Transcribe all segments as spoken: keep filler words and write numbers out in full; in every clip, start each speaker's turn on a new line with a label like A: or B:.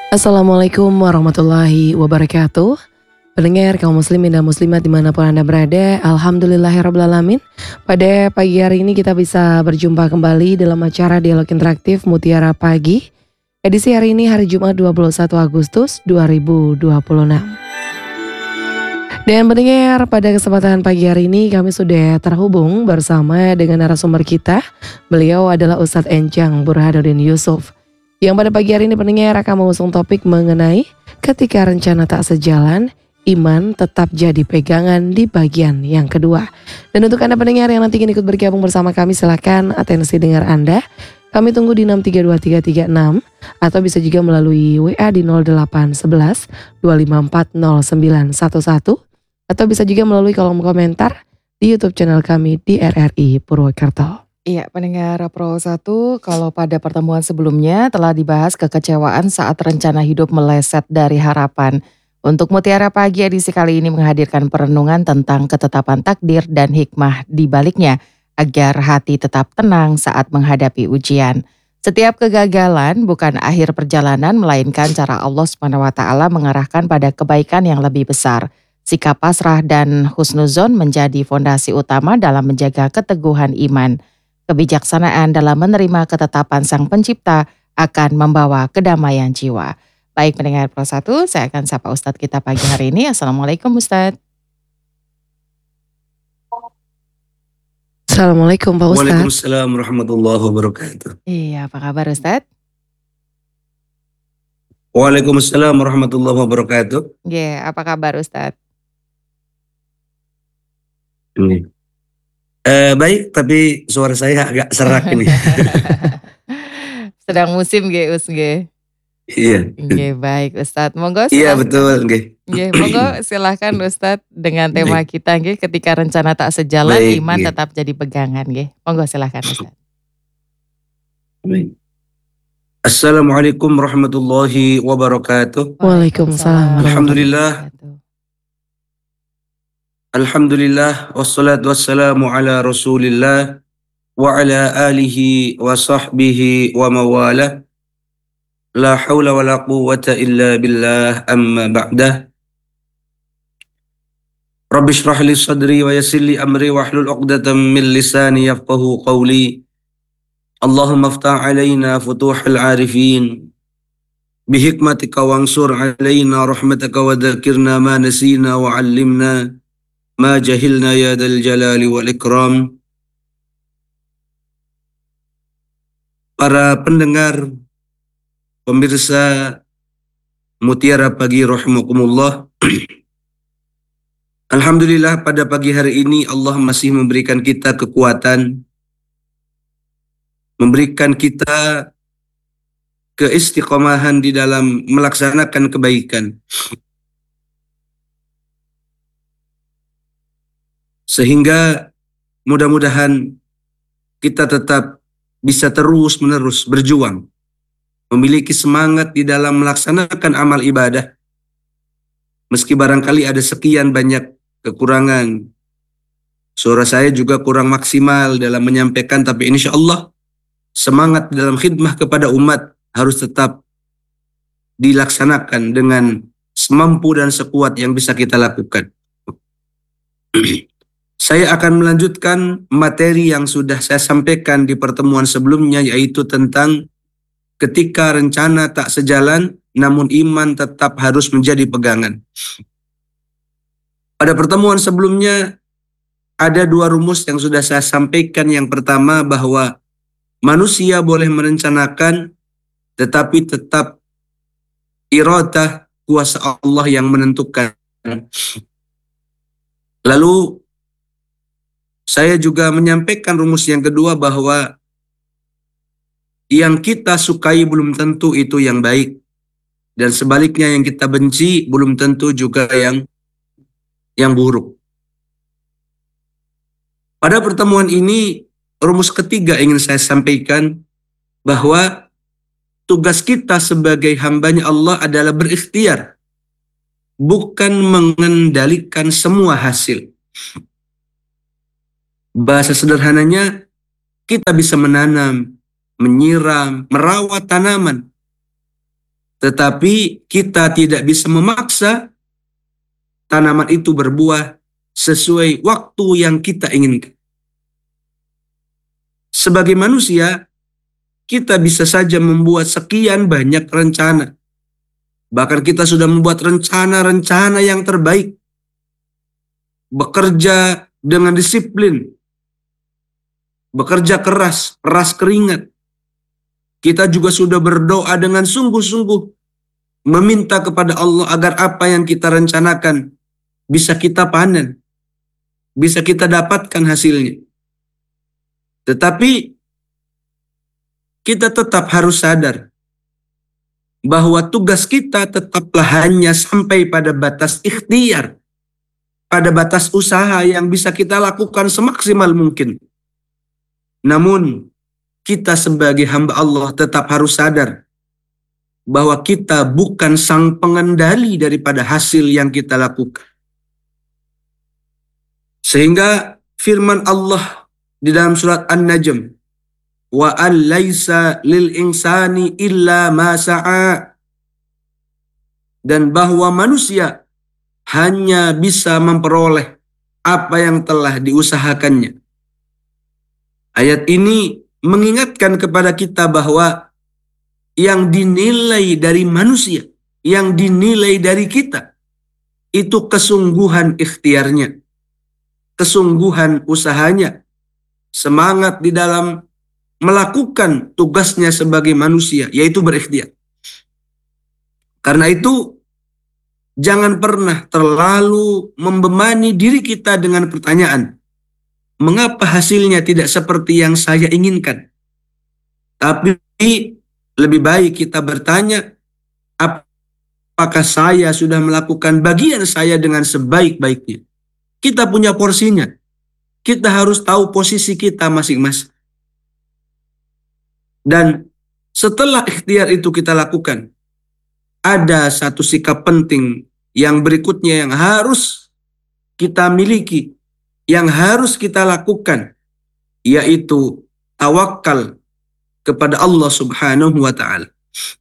A: Assalamualaikum warahmatullahi wabarakatuh. Pendengar kaum muslimin dan muslimat dimanapun Anda berada, alhamdulillahirrabbilalamin. Pada pagi hari ini kita bisa berjumpa kembali dalam acara Dialog Interaktif Mutiara Pagi. Edisi hari ini hari Jumat dua puluh satu Agustus dua ribu dua puluh enam. Dan pendengar, pada kesempatan pagi hari ini kami sudah terhubung bersama dengan narasumber kita. Beliau adalah Ustadz Encang Burhanuddin Yusuf, yang pada pagi hari ini pendengar akan mengusung topik mengenai ketika rencana tak sejalan, iman tetap jadi pegangan di bagian yang kedua. Dan untuk Anda pendengar yang nanti ingin ikut bergabung bersama kami, silakan atensi dengar Anda. Kami tunggu di enam tiga dua tiga tiga enam atau bisa juga melalui W A di nol delapan satu satu dua lima empat nol sembilan satu satu atau bisa juga melalui kolom komentar di YouTube channel kami di R R I Purwokerto.
B: Iya, pendengar Pro satu, kalau pada pertemuan sebelumnya telah dibahas kekecewaan saat rencana hidup meleset dari harapan. Untuk Mutiara Pagi edisi kali ini menghadirkan perenungan tentang ketetapan takdir dan hikmah di baliknya, agar hati tetap tenang saat menghadapi ujian. Setiap kegagalan bukan akhir perjalanan, melainkan cara Allah subhanahu wa taala mengarahkan pada kebaikan yang lebih besar. Sikap pasrah dan husnuzon menjadi fondasi utama dalam menjaga keteguhan iman. Kebijaksanaan dalam menerima ketetapan Sang Pencipta akan membawa kedamaian jiwa. Baik pendengar Pro satu, saya akan sapa Ustadz kita pagi hari ini. Assalamualaikum Ustadz.
A: Assalamualaikum Pak Ustadz.
C: Waalaikumsalam warahmatullahi wabarakatuh.
B: Iya, apa kabar Ustadz?
C: Waalaikumsalam warahmatullahi wabarakatuh.
B: Iya, apa kabar Ustadz?
C: Ini. Eh, baik, tapi suara saya agak serak ini.
B: Sedang musim ge Us ge.
C: Iya.
B: Nggih, baik Ustadz. Monggo silahkan.
C: Iya betul, nggih.
B: Nggih, monggo silahkan Ustadz dengan tema kita nggih, ketika rencana tak sejalan,
C: Baik,
B: iman
C: nggih.
B: tetap jadi pegangan nggih. Monggo silahkan Ustadz.
C: Baik. Assalamualaikum warahmatullahi wabarakatuh.
A: Waalaikumsalam.
C: Alhamdulillah. Alhamdulillah wassalatu wassalamu ala Rasulillah wa ala alihi wa sahbihi wa mawalah. La haula wa la quwwata illa billah, amma ba'dah. Rabbi shrah li sadri wa yassir li amri wa hlul uqdatam min lisani yafqahu qawli. Allahumma aftah alaina futuhal arifin bihikmatika wansur alaina rahmataka wa dzakirna ma nasina wa 'allimna ma jahilna ya dzal jalali wal ikram. Para pendengar, pemirsa Mutiara Pagi rahimakumullah. Alhamdulillah pada pagi hari ini Allah masih memberikan kita kekuatan, memberikan kita keistiqomahan di dalam melaksanakan kebaikan. Sehingga mudah-mudahan kita tetap bisa terus-menerus berjuang, memiliki semangat di dalam melaksanakan amal ibadah. Meski barangkali ada sekian banyak kekurangan, suara saya juga kurang maksimal dalam menyampaikan, tapi insya Allah semangat dalam khidmah kepada umat harus tetap dilaksanakan dengan semampu dan sekuat yang bisa kita lakukan. Saya akan melanjutkan materi yang sudah saya sampaikan di pertemuan sebelumnya, yaitu tentang ketika rencana tak sejalan, namun iman tetap harus menjadi pegangan. Pada pertemuan sebelumnya ada dua rumus yang sudah saya sampaikan. Yang pertama, bahwa manusia boleh merencanakan, tetapi tetap iradah, kuasa Allah yang menentukan. Lalu saya juga menyampaikan rumus yang kedua, bahwa yang kita sukai belum tentu itu yang baik, dan sebaliknya yang kita benci belum tentu juga yang yang buruk. Pada pertemuan ini rumus ketiga ingin saya sampaikan, bahwa tugas kita sebagai hambanya Allah adalah berikhtiar, bukan mengendalikan semua hasil. Bahasa sederhananya, kita bisa menanam, menyiram, merawat tanaman. Tetapi kita tidak bisa memaksa tanaman itu berbuah sesuai waktu yang kita inginkan. Sebagai manusia, kita bisa saja membuat sekian banyak rencana. Bahkan kita sudah membuat rencana-rencana yang terbaik. Bekerja dengan disiplin. Bekerja keras, peras keringat. Kita juga sudah berdoa dengan sungguh-sungguh. Meminta kepada Allah agar apa yang kita rencanakan bisa kita panen. Bisa kita dapatkan hasilnya. Tetapi kita tetap harus sadar bahwa tugas kita tetaplah hanya sampai pada batas ikhtiar, pada batas usaha yang bisa kita lakukan semaksimal mungkin. Namun kita sebagai hamba Allah tetap harus sadar bahwa kita bukan sang pengendali daripada hasil yang kita lakukan. Sehingga firman Allah di dalam surat An-Najm, wa an laisa lil insani illa ma sa'a, dan bahwa manusia hanya bisa memperoleh apa yang telah diusahakannya. Ayat ini mengingatkan kepada kita bahwa yang dinilai dari manusia, yang dinilai dari kita, itu kesungguhan ikhtiarnya, kesungguhan usahanya, semangat di dalam melakukan tugasnya sebagai manusia, yaitu berikhtiar. Karena itu, jangan pernah terlalu membebani diri kita dengan pertanyaan, mengapa hasilnya tidak seperti yang saya inginkan? Tapi lebih baik kita bertanya, apakah saya sudah melakukan bagian saya dengan sebaik-baiknya? Kita punya porsinya. Kita harus tahu posisi kita masing-masing. Dan setelah ikhtiar itu kita lakukan, ada satu sikap penting yang berikutnya yang harus kita miliki, yang harus kita lakukan, yaitu tawakal kepada Allah Subhanahu wa Ta'ala.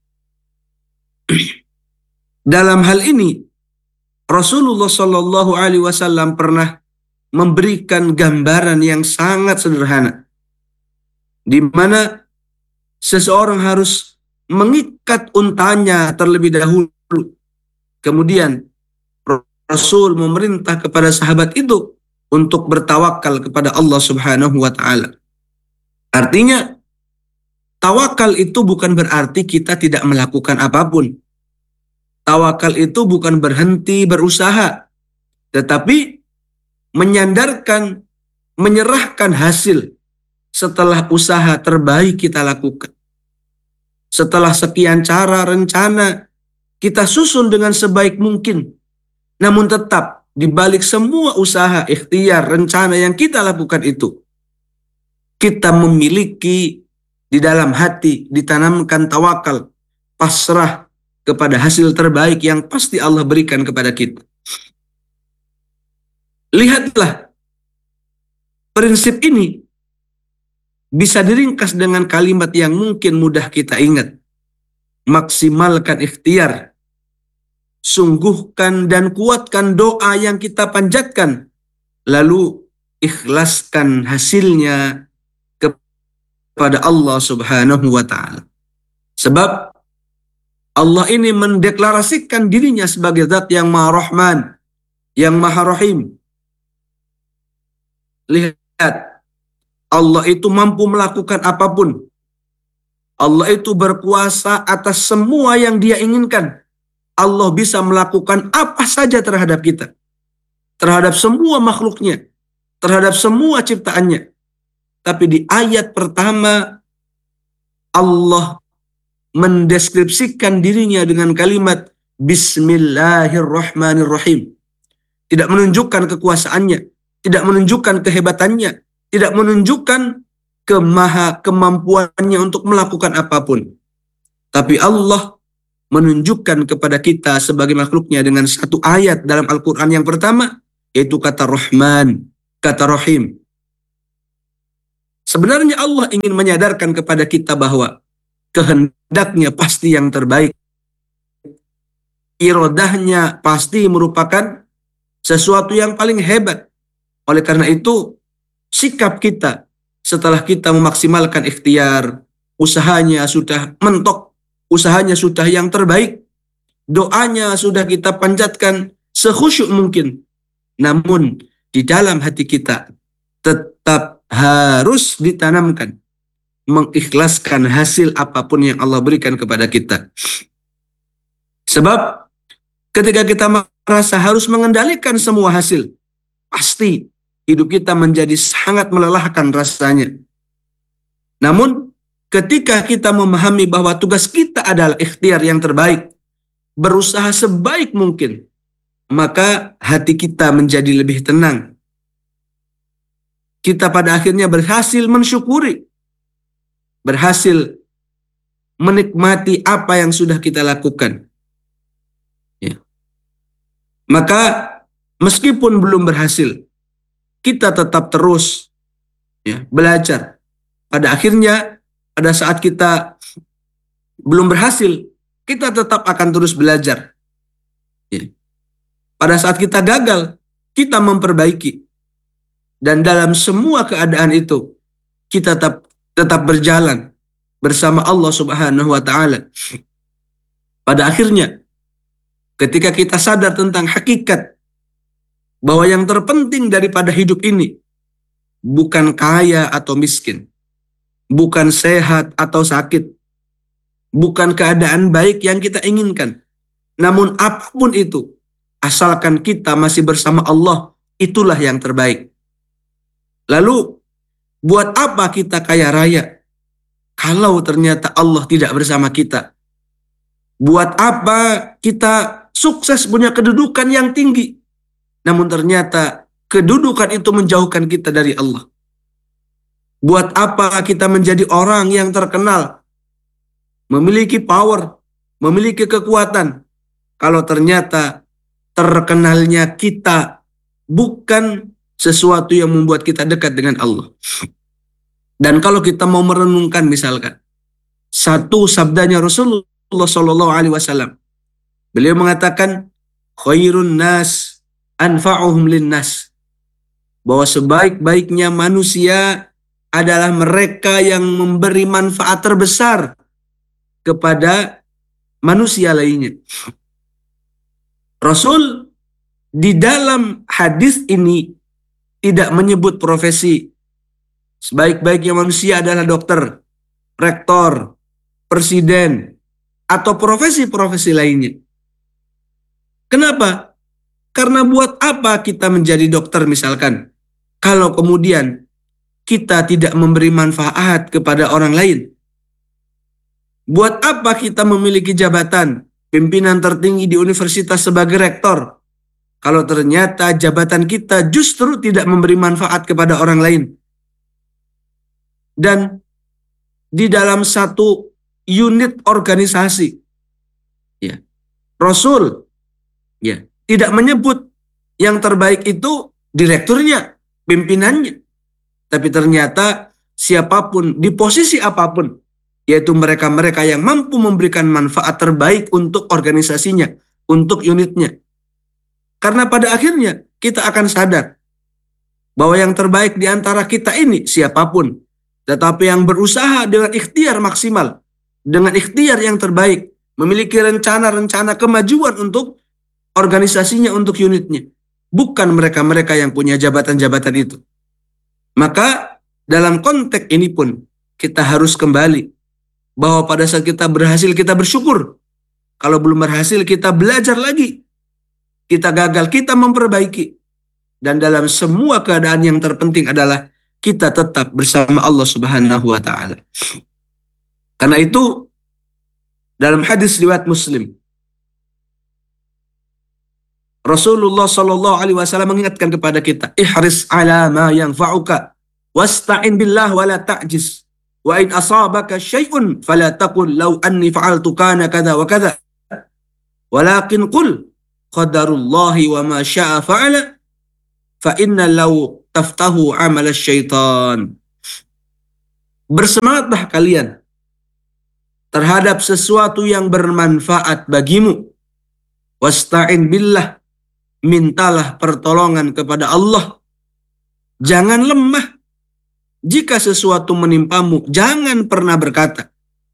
C: Dalam hal ini, Rasulullah Shallallahu Alaihi Wasallam pernah memberikan gambaran yang sangat sederhana, di mana seseorang harus mengikat untanya terlebih dahulu. Kemudian Rasul memerintah kepada sahabat itu untuk bertawakal kepada Allah Subhanahu wa Ta'ala. Artinya, tawakal itu bukan berarti kita tidak melakukan apapun. Tawakal itu bukan berhenti berusaha, tetapi menyandarkan, menyerahkan hasil setelah usaha terbaik kita lakukan. Setelah sekian cara, rencana, kita susun dengan sebaik mungkin. Namun tetap, di balik semua usaha, ikhtiar, rencana yang kita lakukan itu, kita memiliki di dalam hati, ditanamkan tawakal, pasrah kepada hasil terbaik yang pasti Allah berikan kepada kita. Lihatlah, prinsip ini bisa diringkas dengan kalimat yang mungkin mudah kita ingat. Maksimalkan ikhtiar, sungguhkan dan kuatkan doa yang kita panjatkan, lalu ikhlaskan hasilnya kepada Allah Subhanahu wa Ta'ala. Sebab Allah ini mendeklarasikan dirinya sebagai zat yang Maha Rahman, yang Maha Rahim. Lihat, Allah itu mampu melakukan apapun. Allah itu berkuasa atas semua yang Dia inginkan. Allah bisa melakukan apa saja terhadap kita, terhadap semua makhluknya, terhadap semua ciptaannya. Tapi di ayat pertama, Allah mendeskripsikan dirinya dengan kalimat Bismillahirrahmanirrahim. Tidak menunjukkan kekuasaannya, tidak menunjukkan kehebatannya, tidak menunjukkan kemaha kemampuannya untuk melakukan apapun. Tapi Allah menunjukkan kepada kita sebagai makhluknya dengan satu ayat dalam Al-Quran yang pertama, yaitu kata Rahman, kata Rahim. Sebenarnya Allah ingin menyadarkan kepada kita bahwa kehendaknya pasti yang terbaik. irodahnya pasti merupakan sesuatu yang paling hebat. Oleh karena itu, sikap kita setelah kita memaksimalkan ikhtiar, usahanya sudah mentok, usahanya sudah yang terbaik, doanya sudah kita panjatkan sekhusyuk mungkin. Namun di dalam hati kita tetap harus ditanamkan mengikhlaskan hasil apapun yang Allah berikan kepada kita. Sebab ketika kita merasa harus mengendalikan semua hasil, pasti hidup kita menjadi sangat melelahkan rasanya. Namun ketika kita memahami bahwa tugas kita adalah ikhtiar yang terbaik, berusaha sebaik mungkin, maka hati kita menjadi lebih tenang. Kita pada akhirnya berhasil mensyukuri, berhasil menikmati apa yang sudah kita lakukan. Ya. Maka meskipun belum berhasil, kita tetap terus ya, belajar. Pada akhirnya, pada saat kita belum berhasil, kita tetap akan terus belajar. Ya. Pada saat kita gagal, kita memperbaiki. Dan dalam semua keadaan itu, kita tetap, tetap berjalan bersama Allah Subhanahu wa Ta'ala. Pada akhirnya, ketika kita sadar tentang hakikat bahwa yang terpenting daripada hidup ini bukan kaya atau miskin, bukan sehat atau sakit, bukan keadaan baik yang kita inginkan, namun apapun itu, asalkan kita masih bersama Allah, itulah yang terbaik. Lalu, buat apa kita kaya raya kalau ternyata Allah tidak bersama kita? Buat apa kita sukses punya kedudukan yang tinggi, namun ternyata kedudukan itu menjauhkan kita dari Allah? Buat apa kita menjadi orang yang terkenal, memiliki power, memiliki kekuatan, kalau ternyata terkenalnya kita bukan sesuatu yang membuat kita dekat dengan Allah? Dan kalau kita mau merenungkan misalkan satu sabdanya Rasulullah Shallallahu Alaihi Wasallam, beliau mengatakan khairun nas anfa'uhum linnas, bahwa sebaik-baiknya manusia adalah mereka yang memberi manfaat terbesar kepada manusia lainnya. Rasul di dalam hadis ini tidak menyebut profesi. Sebaik-baiknya manusia adalah dokter, rektor, presiden, atau profesi-profesi lainnya. Kenapa? Karena buat apa kita menjadi dokter misalkan, kalau kemudian kita tidak memberi manfaat kepada orang lain? Buat apa kita memiliki jabatan pimpinan tertinggi di universitas sebagai rektor, kalau ternyata jabatan kita justru tidak memberi manfaat kepada orang lain? Dan di dalam satu unit organisasi, ya, Rasul ya tidak menyebut yang terbaik itu direkturnya, pimpinannya, tapi ternyata siapapun di posisi apapun, yaitu mereka-mereka yang mampu memberikan manfaat terbaik untuk organisasinya, untuk unitnya. Karena pada akhirnya kita akan sadar bahwa yang terbaik di antara kita ini siapapun, tetapi yang berusaha dengan ikhtiar maksimal, dengan ikhtiar yang terbaik, memiliki rencana-rencana kemajuan untuk organisasinya, untuk unitnya, bukan mereka-mereka yang punya jabatan-jabatan itu. Maka dalam konteks ini pun kita harus kembali bahwa pada saat kita berhasil, kita bersyukur. Kalau belum berhasil, kita belajar lagi. Kita gagal, kita memperbaiki. Dan dalam semua keadaan yang terpenting adalah kita tetap bersama Allah Subhanahu wa Ta'ala. Karena itu dalam hadis riwayat Muslim, Rasulullah Shallallahu Alaihi Wasallam mengingatkan kepada kita, ihris ala ma yanfa'uka wasta'in billah wa la ta'jiz, wa in asabaka syai'un fala taqul law anni fa'altu kana kada wa kada, walakin qul qadarullahi wa ma sya'a fa'ala, fa inna law taftahu amal syaitan. Bersemangatlah kalian terhadap sesuatu yang bermanfaat bagimu, Wasta'in billah, mintalah pertolongan kepada Allah. Jangan lemah. Jika sesuatu menimpamu, jangan pernah berkata,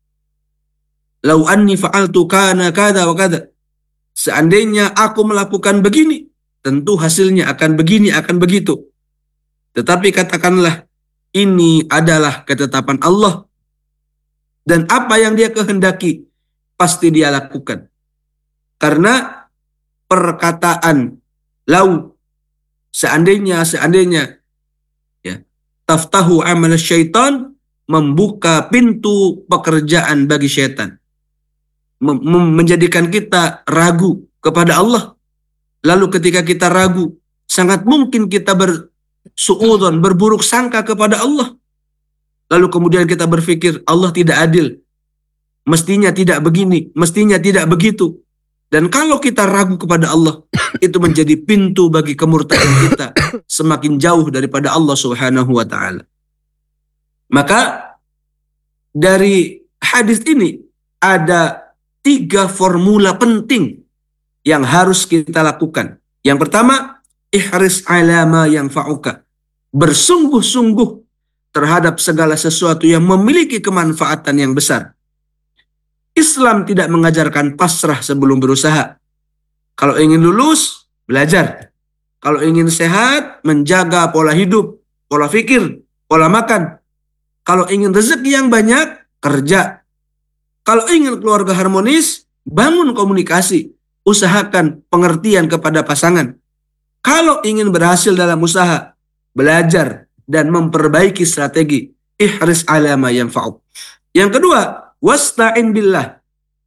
C: lau anni fa'altu kana kada wa kada. Seandainya aku melakukan begini, tentu hasilnya akan begini, akan begitu. Tetapi katakanlah, ini adalah ketetapan Allah. Dan apa yang dia kehendaki, pasti dia lakukan. Karena perkataan lau, seandainya, seandainya, ya, taftahu amal syaitan, membuka pintu pekerjaan bagi syaitan. Mem menjadikan kita ragu kepada Allah. Lalu ketika kita ragu, sangat mungkin kita bersuudzon, berburuk sangka kepada Allah. Lalu kemudian kita berpikir, Allah tidak adil. Mestinya tidak begini, mestinya tidak begitu. Dan kalau kita ragu kepada Allah, itu menjadi pintu bagi kemurtaan kita semakin jauh daripada Allah Subhanahu wa Ta'ala. Maka dari hadis ini ada tiga formula penting yang harus kita lakukan. Yang pertama, ihris ala ma yanfa'uka. Bersungguh-sungguh terhadap segala sesuatu yang memiliki kemanfaatan yang besar. Islam tidak mengajarkan pasrah sebelum berusaha. Kalau ingin lulus, belajar. Kalau ingin sehat, menjaga pola hidup, pola fikir, pola makan. Kalau ingin rezeki yang banyak, kerja. Kalau ingin keluarga harmonis, bangun komunikasi. Usahakan pengertian kepada pasangan. Kalau ingin berhasil dalam usaha, belajar dan memperbaiki strategi. Ihris ala ma yanfa'uk. Yang kedua, wasta'in billah.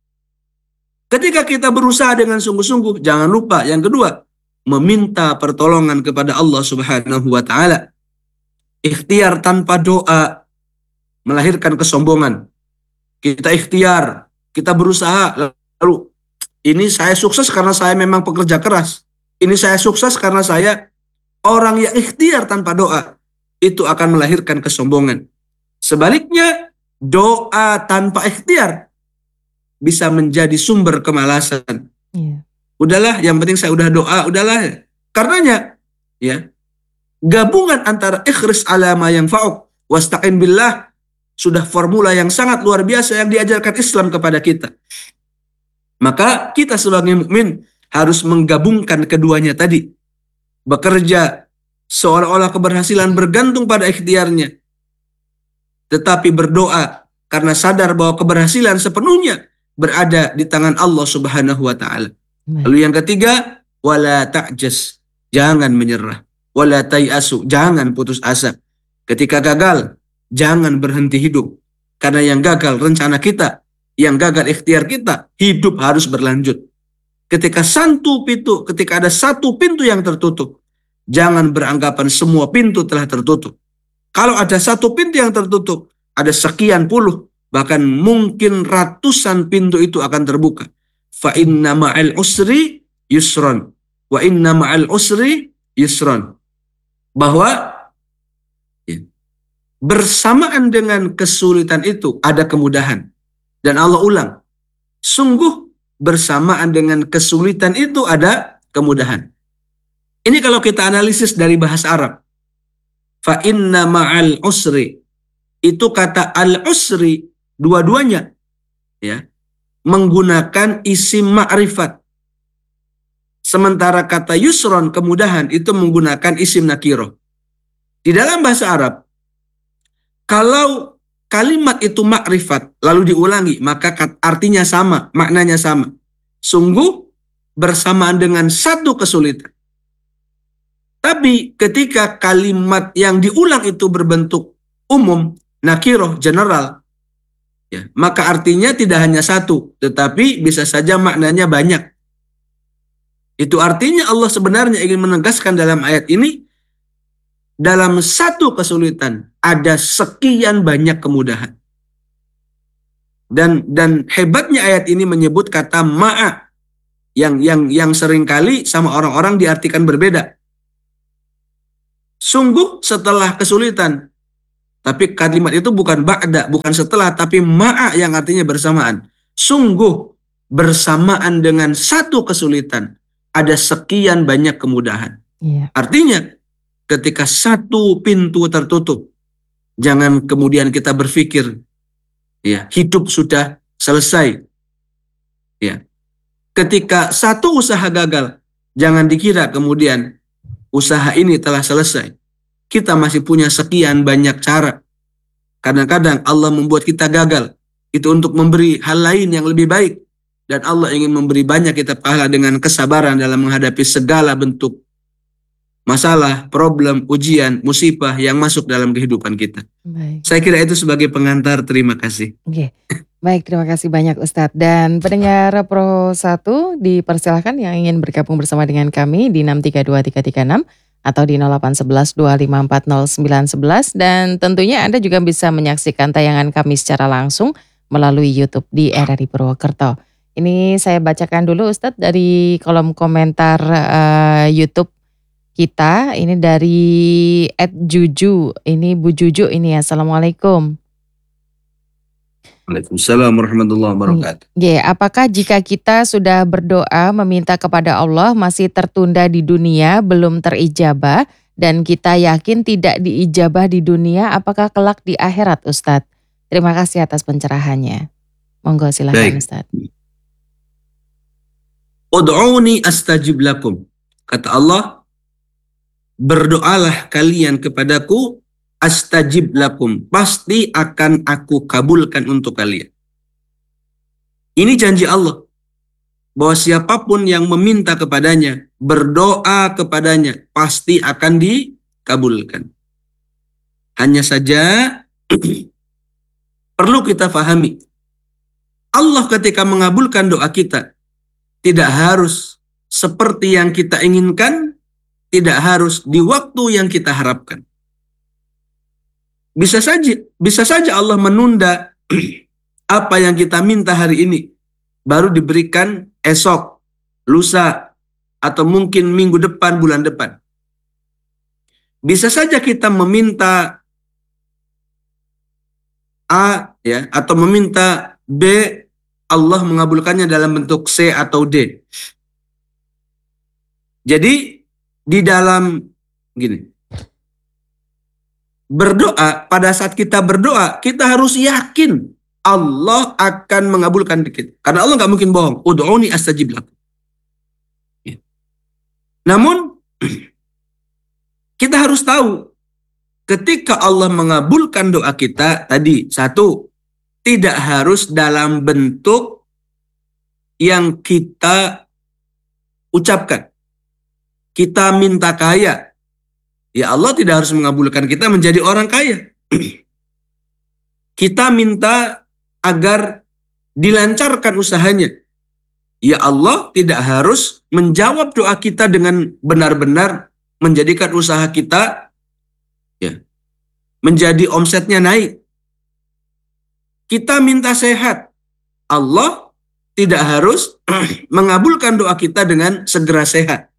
C: Ketika kita berusaha dengan sungguh-sungguh, jangan lupa yang kedua, meminta pertolongan kepada Allah Subhanahu wa Ta'ala. Ikhtiar tanpa doa melahirkan kesombongan. Kita ikhtiar, kita berusaha, lalu ini saya sukses karena saya memang pekerja keras. Ini saya sukses karena saya orang yang ikhtiar tanpa doa. Itu akan melahirkan kesombongan. Sebaliknya, doa tanpa ikhtiar bisa menjadi sumber kemalasan. Yeah. Udahlah, yang penting saya udah doa, udahlah. Karenanya, ya, gabungan antara ikhris ala ma yanfa'uk wasta'in billah sudah formula yang sangat luar biasa yang diajarkan Islam kepada kita. Maka kita sebagai mukmin harus menggabungkan keduanya tadi. Bekerja seolah-olah keberhasilan bergantung pada ikhtiarnya. Tetapi berdoa karena sadar bahwa keberhasilan sepenuhnya berada di tangan Allah Subhanahu wa Ta'ala. Lalu yang ketiga, wala ta'jas, jangan menyerah. Wala tai'asu, jangan putus asa. Ketika gagal, jangan berhenti hidup. Karena yang gagal rencana kita, yang gagal ikhtiar kita, hidup harus berlanjut. Ketika satu pintu, ketika ada satu pintu yang tertutup, jangan beranggapan semua pintu telah tertutup. Kalau ada satu pintu yang tertutup, ada sekian puluh, bahkan mungkin ratusan pintu itu akan terbuka. Fa inna ma'al usri yusron, wa inna ma'al usri yusron. Bahwa ya, bersamaan dengan kesulitan itu ada kemudahan. Dan Allah ulang, sungguh bersamaan dengan kesulitan itu ada kemudahan. Ini kalau kita analisis dari bahasa Arab. Fa inna ma'al usri, itu kata al-usri dua-duanya ya menggunakan isim ma'rifat. Sementara kata yusron, kemudahan, itu menggunakan isim nakiroh. Di dalam bahasa Arab, kalau kalimat itu ma'rifat lalu diulangi, maka artinya sama, maknanya sama. Sungguh bersamaan dengan satu kesulitan. Tapi ketika kalimat yang diulang itu berbentuk umum, nakiroh, general, ya, maka artinya tidak hanya satu, tetapi bisa saja maknanya banyak. Itu artinya Allah sebenarnya ingin menegaskan dalam ayat ini, dalam satu kesulitan ada sekian banyak kemudahan. Dan dan hebatnya ayat ini menyebut kata ma'a yang yang yang seringkali sama orang-orang diartikan berbeda. Sungguh setelah kesulitan. Tapi kalimat itu bukan ba'da, bukan setelah, tapi ma'a yang artinya bersamaan. Sungguh bersamaan dengan satu kesulitan ada sekian banyak kemudahan.
B: Iya.
C: Artinya ketika satu pintu tertutup, jangan kemudian kita berpikir ya hidup sudah selesai. Ya. Ketika satu usaha gagal, jangan dikira kemudian usaha ini telah selesai. Kita masih punya sekian banyak cara. Kadang-kadang Allah membuat kita gagal itu untuk memberi hal lain yang lebih baik. Dan Allah ingin memberi banyak kita pahala dengan kesabaran dalam menghadapi segala bentuk masalah, problem, ujian, musibah yang masuk dalam kehidupan kita.
B: Baik.
C: Saya kira itu sebagai pengantar. Terima kasih.
B: Oke. Baik, terima kasih banyak Ustadz. Dan pendengar Pro satu dipersilahkan yang ingin bergabung bersama dengan kami di enam tiga dua tiga tiga enam atau di nol delapan satu satu dua lima empat nol sembilan satu satu. Dan tentunya Anda juga bisa menyaksikan tayangan kami secara langsung melalui YouTube di R R I Purwokerto. Ini saya bacakan dulu Ustadz dari kolom komentar uh, YouTube kita. Ini dari et Juju. Ini Bu Juju ini. Assalamualaikum.
C: Waalaikumsalam warahmatullahi wabarakatuh.
B: Ya, apakah jika kita sudah berdoa meminta kepada Allah masih tertunda di dunia belum terijabah dan kita yakin tidak diijabah di dunia, apakah kelak di akhirat Ustadz? Terima kasih atas pencerahannya. Monggo silakan
C: Baik.
B: Ustadz.
C: Ud'uni astajib lakum. Kata Allah, berdoalah kalian kepadaku, astajib lakum. Pasti akan aku kabulkan untuk kalian. Ini janji Allah. Bahwa siapapun yang meminta kepadanya, berdoa kepadanya, pasti akan dikabulkan. Hanya saja, perlu kita fahami. Allah ketika mengabulkan doa kita, tidak harus seperti yang kita inginkan, tidak harus di waktu yang kita harapkan. Bisa saja, bisa saja Allah menunda apa yang kita minta hari ini, baru diberikan esok, lusa, atau mungkin minggu depan, bulan depan. Bisa saja kita meminta A, ya, atau meminta B, Allah mengabulkannya dalam bentuk C atau D. Jadi di dalam gini, berdoa, pada saat kita berdoa, kita harus yakin Allah akan mengabulkan kita. Karena Allah nggak mungkin bohong. Ud'uni astajib lakum. Ya. Namun kita harus tahu, ketika Allah mengabulkan doa kita tadi, satu, tidak harus dalam bentuk yang kita ucapkan. Kita minta kaya, ya Allah tidak harus mengabulkan kita menjadi orang kaya. Kita minta agar dilancarkan usahanya, ya Allah tidak harus menjawab doa kita dengan benar-benar menjadikan usaha kita ya menjadi omsetnya naik. Kita minta sehat, Allah tidak harus mengabulkan doa kita dengan segera sehat.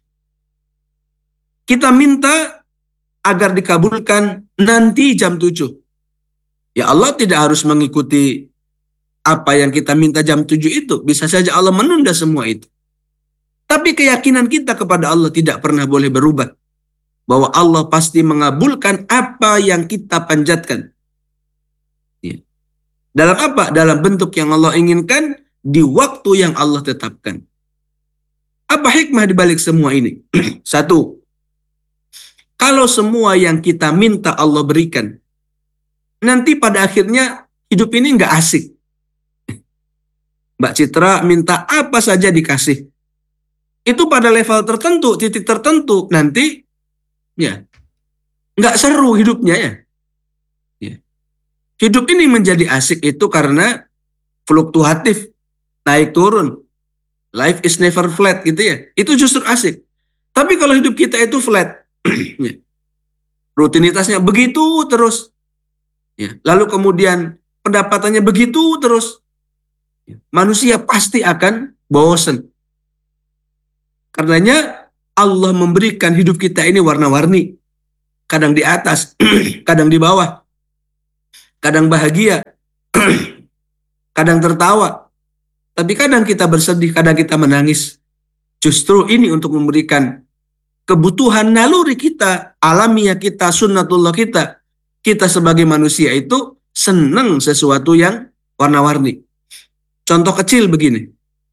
C: Kita minta agar dikabulkan nanti jam tujuh. Ya Allah tidak harus mengikuti apa yang kita minta jam tujuh itu. Bisa saja Allah menunda semua itu. Tapi keyakinan kita kepada Allah tidak pernah boleh berubah. Bahwa Allah pasti mengabulkan apa yang kita panjatkan. Ya. Dalam apa? Dalam bentuk yang Allah inginkan, di waktu yang Allah tetapkan. Apa hikmah dibalik semua ini? Satu, kalau semua yang kita minta Allah berikan, nanti pada akhirnya hidup ini nggak asik. Mbak Citra minta apa saja dikasih. Itu pada level tertentu, titik tertentu, nanti ya nggak seru hidupnya ya. ya. Hidup ini menjadi asik itu karena fluktuatif, naik turun. Life is never flat gitu ya. Itu justru asik. Tapi kalau hidup kita itu flat, ya. Rutinitasnya begitu terus. Ya. Lalu kemudian pendapatannya begitu terus. Ya. Manusia pasti akan bosan. Karenanya Allah memberikan hidup kita ini warna-warni. Kadang di atas, kadang di bawah. Kadang bahagia, kadang tertawa. Tapi kadang kita bersedih, kadang kita menangis. Justru ini untuk memberikan kebutuhan naluri kita, alamiah kita, sunnatullah kita. Kita sebagai manusia itu senang sesuatu yang warna-warni. Contoh kecil begini.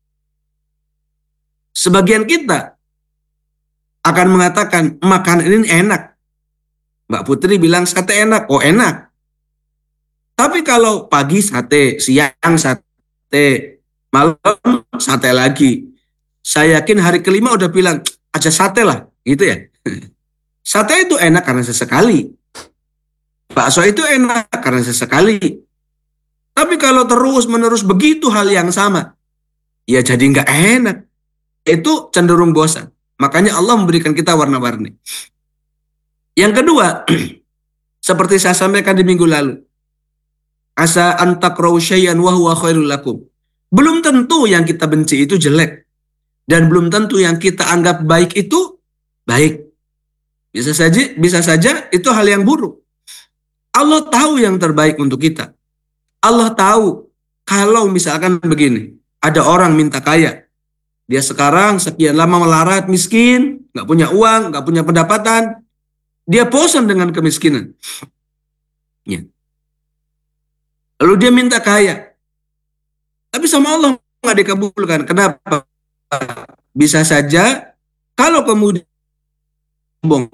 C: Sebagian kita akan mengatakan makanan ini enak. Mbak Putri bilang sate enak. Oh enak. Tapi kalau pagi sate, siang sate, malam sate lagi. Saya yakin hari kelima udah bilang aja sate lah. Gitu ya. Sate itu enak karena sesekali. Bakso itu enak karena sesekali. Tapi kalau terus-menerus begitu hal yang sama, ya jadi nggak enak. Itu cenderung bosan. Makanya Allah memberikan kita warna-warni. Yang kedua, seperti saya sampaikan di minggu lalu, asa antakrahu syai'an wa huwa khairul lakum. Belum tentu yang kita benci itu jelek. Dan belum tentu yang kita anggap baik itu baik. Bisa saja, bisa saja itu hal yang buruk. Allah tahu yang terbaik untuk kita. Allah tahu kalau misalkan begini, ada orang minta kaya. Dia sekarang sekian lama melarat, miskin, nggak punya uang, nggak punya pendapatan. Dia bosan dengan kemiskinan. Ya. Lalu dia minta kaya. Tapi sama Allah nggak dikabulkan. Kenapa? Bisa saja kalau kemudian sombong,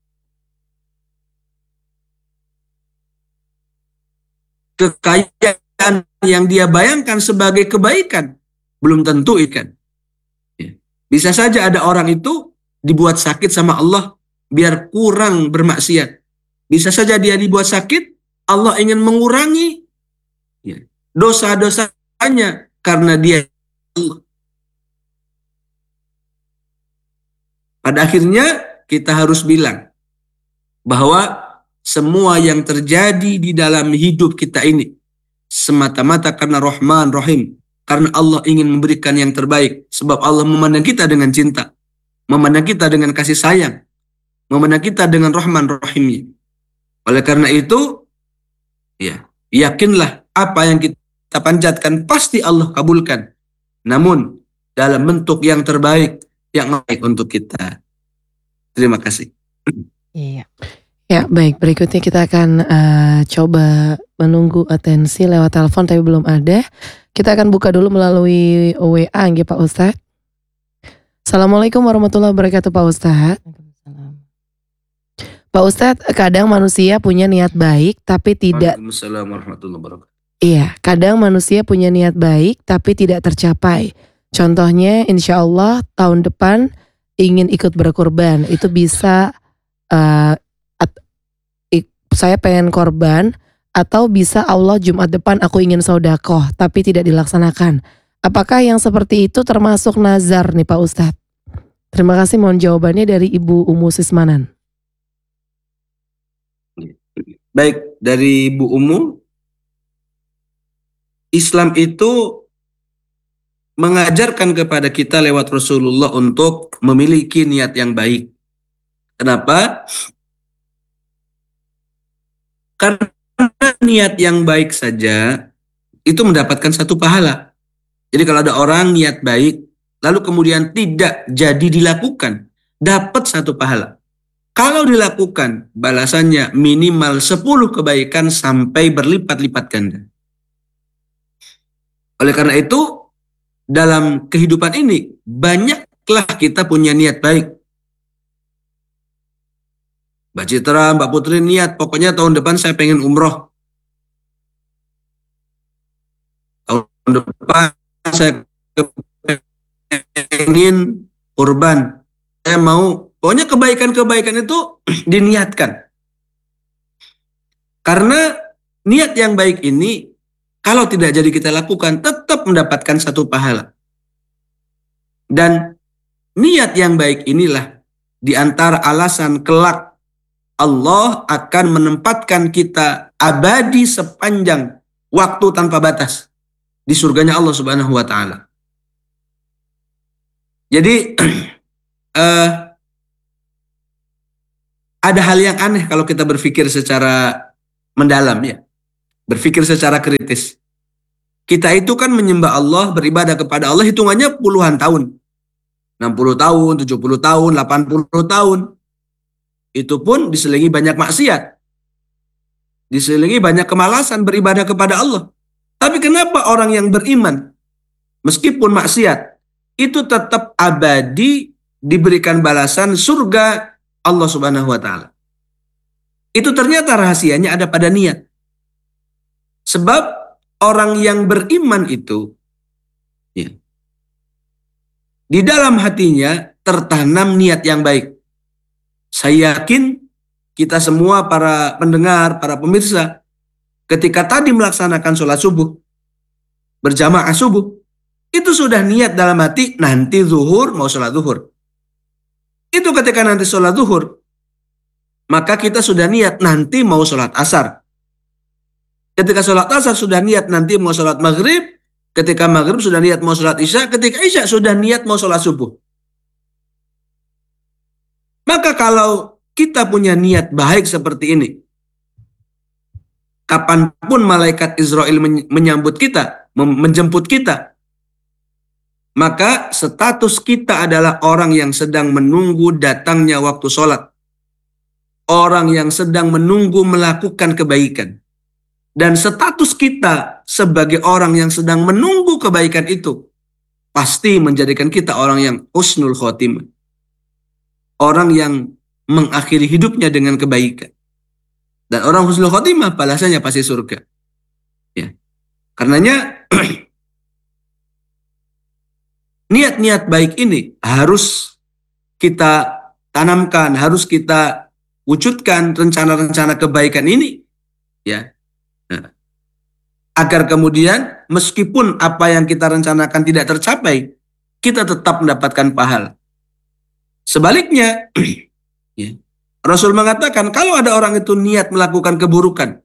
C: kekayaan yang dia bayangkan sebagai kebaikan belum tentu ikan. Bisa saja ada orang itu dibuat sakit sama Allah biar kurang bermaksiat. Bisa saja dia dibuat sakit, Allah ingin mengurangi ya, dosa-dosanya karena dia Allah. Pada akhirnya kita harus bilang bahwa semua yang terjadi di dalam hidup kita ini semata-mata karena Rahman Rahim. Karena Allah ingin memberikan yang terbaik. Sebab Allah memandang kita dengan cinta. Memandang kita dengan kasih sayang. Memandang kita dengan Rahman Rahimnya. Oleh karena itu, ya, yakinlah apa yang kita panjatkan pasti Allah kabulkan. Namun, dalam bentuk yang terbaik, yang baik untuk kita. Terima kasih.
B: Iya.
A: Ya baik, berikutnya kita akan uh, coba menunggu atensi lewat telepon tapi belum ada. Kita akan buka dulu melalui W A nggih Pak Ustadz. Assalamualaikum warahmatullahi wabarakatuh Pak Ustadz. Pak Ustadz, kadang manusia punya niat baik tapi tidak.
C: Waalaikumsalam warahmatullahi wabarakatuh.
A: Iya, kadang manusia punya niat baik tapi tidak tercapai. Contohnya insya Allah tahun depan ingin ikut berkorban. Itu bisa uh, saya pengen korban, atau bisa Allah Jumat depan aku ingin sodakoh tapi tidak dilaksanakan. Apakah yang seperti itu termasuk nazar nih Pak Ustadz? Terima kasih, mohon jawabannya dari Ibu Umu Sismanan.
C: Baik, dari Ibu Umu, Islam itu mengajarkan kepada kita lewat Rasulullah untuk memiliki niat yang baik. Kenapa? Karena niat yang baik saja itu mendapatkan satu pahala. Jadi kalau ada orang niat baik, lalu kemudian tidak jadi dilakukan, dapat satu pahala. Kalau dilakukan, balasannya minimal sepuluh kebaikan sampai berlipat-lipat ganda. Oleh karena itu, dalam kehidupan ini, banyaklah kita punya niat baik. Mbak Citra, Mbak Putri niat, pokoknya tahun depan saya pengen umroh. Tahun depan saya pengen kurban. Saya mau, pokoknya kebaikan-kebaikan itu diniatkan. Karena niat yang baik ini, kalau tidak jadi kita lakukan, tetap mendapatkan satu pahala. Dan niat yang baik inilah, di antara alasan kelak, Allah akan menempatkan kita abadi sepanjang waktu tanpa batas di surganya Allah Subhanahu wa taala. Jadi uh, ada hal yang aneh kalau kita berpikir secara mendalam ya. Berpikir secara kritis. Kita itu kan menyembah Allah, beribadah kepada Allah hitungannya puluhan tahun. enam puluh tahun, tujuh puluh tahun, delapan puluh tahun. Itu pun diselingi banyak maksiat. Diselingi banyak kemalasan beribadah kepada Allah. Tapi kenapa orang yang beriman, meskipun maksiat, itu tetap abadi diberikan balasan surga Allah Subhanahu wa Ta'ala? Itu ternyata rahasianya ada pada niat. Sebab orang yang beriman itu, ya, di dalam hatinya tertanam niat yang baik. Saya yakin kita semua para pendengar, para pemirsa, ketika tadi melaksanakan sholat subuh, berjamaah subuh, itu sudah niat dalam hati, nanti zuhur mau sholat zuhur. Itu ketika nanti sholat zuhur, maka kita sudah niat nanti mau sholat asar. Ketika sholat asar sudah niat nanti mau sholat maghrib. Ketika maghrib sudah niat mau sholat isya. Ketika isya sudah niat mau sholat subuh. Maka kalau kita punya niat baik seperti ini, kapanpun malaikat Israel menyambut kita, menjemput kita, maka status kita adalah orang yang sedang menunggu datangnya waktu sholat. Orang yang sedang menunggu melakukan kebaikan. Dan status kita sebagai orang yang sedang menunggu kebaikan itu pasti menjadikan kita orang yang husnul khotimah. Orang yang mengakhiri hidupnya dengan kebaikan. Dan orang husnul khotimah balasannya pasti surga. Ya. Karenanya niat-niat baik ini harus kita tanamkan, harus kita wujudkan rencana-rencana kebaikan ini, ya. Nah, agar kemudian meskipun apa yang kita rencanakan tidak tercapai, kita tetap mendapatkan pahala. Sebaliknya, ya, Rasul mengatakan kalau ada orang itu niat melakukan keburukan,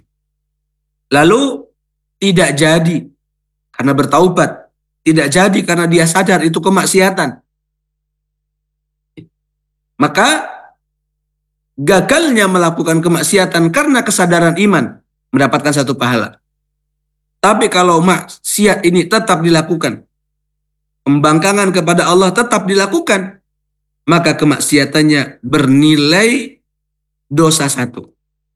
C: lalu tidak jadi karena bertaubat, tidak jadi karena dia sadar itu kemaksiatan, maka gagalnya melakukan kemaksiatan karena kesadaran iman mendapatkan satu pahala. Tapi kalau maksiat ini tetap dilakukan, pembangkangan kepada Allah tetap dilakukan, maka kemaksiatannya bernilai dosa satu.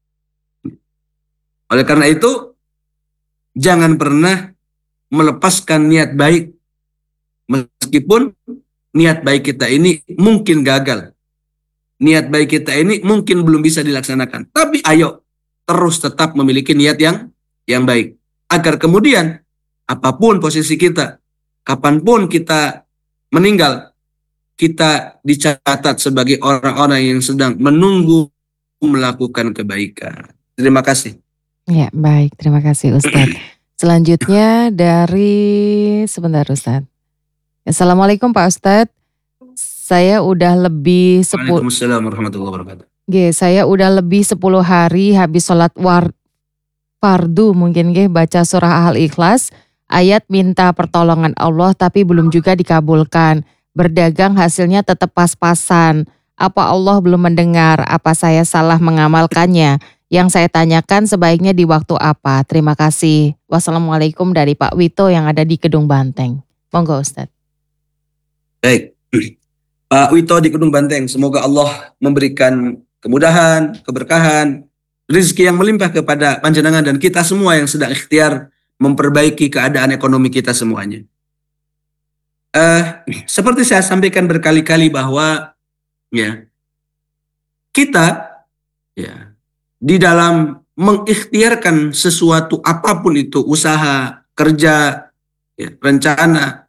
C: Oleh karena itu, jangan pernah melepaskan niat baik, meskipun niat baik kita ini mungkin gagal. Niat baik kita ini mungkin belum bisa dilaksanakan. Tapi ayo, terus tetap memiliki niat yang yang baik. Agar kemudian, apapun posisi kita, kapanpun kita meninggal, kita dicatat sebagai orang-orang yang sedang menunggu melakukan kebaikan. Terima kasih.
B: Ya, baik. Terima kasih Ustadz. Selanjutnya dari, sebentar Ustadz. Assalamualaikum Pak Ustadz. Saya udah lebih sepuluh.
C: Waalaikumsalam warahmatullahi wabarakatuh.
B: Ge, saya udah lebih sepuluh hari habis sholat war, fardu mungkin ge, baca surah Al-Ikhlas, ayat minta pertolongan Allah tapi belum juga dikabulkan. Berdagang hasilnya tetap pas-pasan. Apa Allah belum mendengar? Apa saya salah mengamalkannya? Yang saya tanyakan sebaiknya di waktu apa? Terima kasih. Wassalamualaikum dari Pak Wito yang ada di Kedung Banteng. Monggo Ustadz.
C: Baik. Pak Wito di Kedung Banteng, semoga Allah memberikan kemudahan, keberkahan, rezeki yang melimpah kepada panjenengan dan kita semua yang sedang ikhtiar memperbaiki keadaan ekonomi kita semuanya. Uh, seperti saya sampaikan berkali-kali bahwa ya kita ya di dalam mengikhtiarkan sesuatu apapun itu, usaha, kerja, ya, rencana,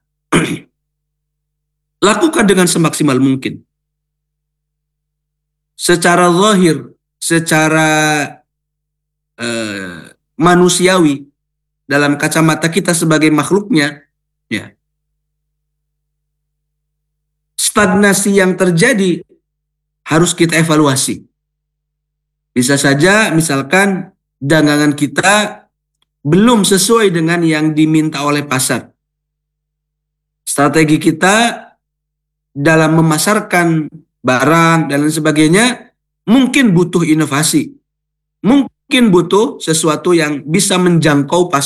C: lakukan dengan semaksimal mungkin. Secara zahir, secara uh, manusiawi, dalam kacamata kita sebagai makhluknya, ya, stagnasi yang terjadi harus kita evaluasi. Bisa saja misalkan dagangan kita belum sesuai dengan yang diminta oleh pasar. Strategi kita dalam memasarkan barang dan lain sebagainya mungkin butuh inovasi. Mungkin butuh sesuatu yang bisa menjangkau pasar.